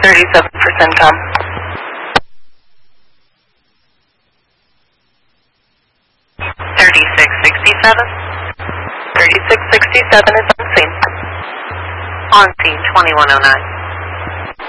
37% Tom. 3667? 3667 is on scene. On scene 2109.